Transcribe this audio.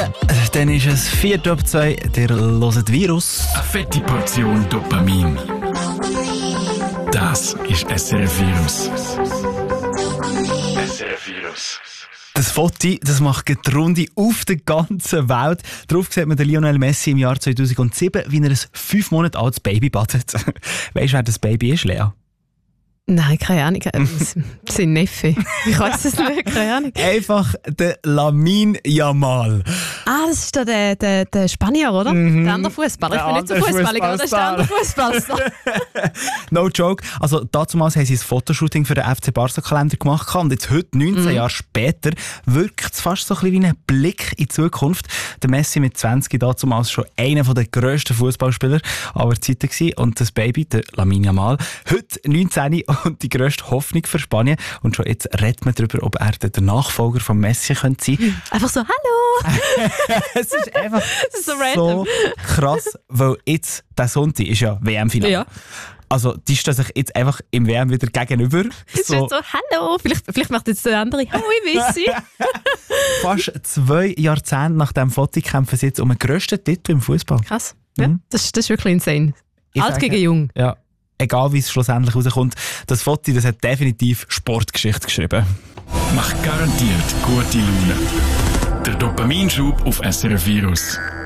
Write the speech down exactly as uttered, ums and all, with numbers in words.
Dann ist es vier ab zwei, der hört Virus. Eine fette Portion Dopamin. Das ist S R F Virus. S R F Virus. Das Foto, das macht die Runde auf der ganzen Welt. Darauf sieht man den Lionel Messi im Jahr zweitausendsieben, wie er ein fünf Monate altes Baby badet. Weißt du, wer das Baby ist, Lea? Nein, keine Ahnung. Sein Neffe. Ich weiss es nicht, keine Ahnung. Einfach der Lamine Yamal. Ah, das ist der, der, der Spanier, oder? Mhm. Der andere Fußballer. Ich bin nicht so andere Fußballer, aber das ist der andere Fußballer. No joke. Also, damals haben sie ein Fotoshooting für den F C Barca-Kalender gemacht und jetzt heute, neunzehn mhm. Jahre später, wirkt es fast so ein bisschen wie ein Blick in die Zukunft. Der Messi mit zwanzig damals schon einer der grössten Fußballspieler aller Zeiten gewesen. Und das Baby, der Lamine Yamal, heute neunzehn und die grösste Hoffnung für Spanien. Und schon jetzt redet man darüber, ob er der Nachfolger von Messi könnte sein. Einfach so, hallo! Es ist einfach das ist so, so krass, weil jetzt, der Sonntag ist ja W M-Finale. Ja. Also, die stehen sich jetzt einfach im W M wieder gegenüber. Es so. ist so, hallo! Vielleicht, vielleicht macht jetzt der andere, hallo, ich Messi. Fast zwei Jahrzehnte nach diesem Foto kämpfen sie jetzt um den grössten Titel im Fußball. Krass. Ja, mhm. das, das ist wirklich insane. Ich Alt sage, gegen Jung. Ja. Egal wie es schlussendlich rauskommt, das Foto, das hat definitiv Sportgeschichte geschrieben. Macht garantiert gute Laune. Der Dopaminschub auf S R F Virus.